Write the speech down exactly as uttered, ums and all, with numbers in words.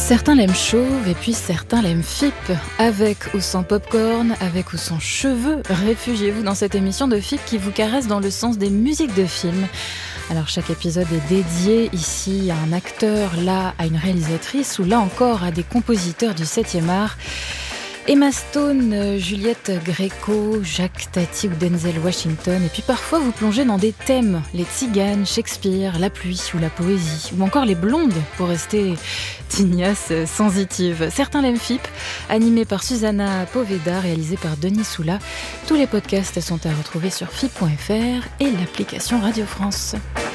Certains l'aiment chauve et puis certains l'aiment F I P. Avec ou sans popcorn, avec ou sans cheveux, réfugiez-vous dans cette émission de F I P qui vous caresse dans le sens des musiques de films. Alors chaque épisode est dédié ici à un acteur, là à une réalisatrice ou là encore à des compositeurs du septième art. Emma Stone, Juliette Gréco, Jacques Tati ou Denzel Washington. Et puis parfois vous plongez dans des thèmes, les tziganes, Shakespeare, la pluie ou la poésie. Ou encore les blondes, pour rester tignasse, sensitive. Certains l'aiment F I P, animé par Susanna Poveda, réalisé par Denis Soula. Tous les podcasts sont à retrouver sur F I P point F R et l'application Radio France.